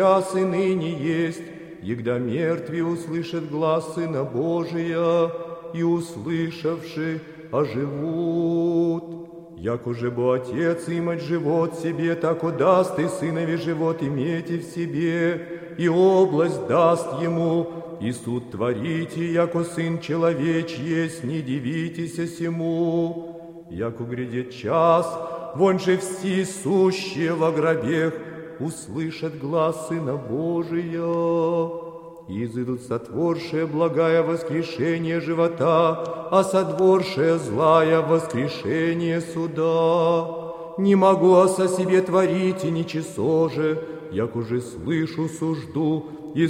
час и ныне есть, егда мертвые услышат глас Сына Божия, и, услышавши, оживут. Як уже бы Отец имать живот себе, так удаст и Сынове живот имейте в себе, и область даст Ему, и суд творите, яко Сын Человеч есть, не дивитесь сему. Яко грядет час, вон же все сущие во гробех услышат глас Сына Божия. И изыдут сотворшие благая воскрешение живота, а сотворшие злая воскрешение суда. Не могу о себе творить и ничего же, як уже слышу сужду,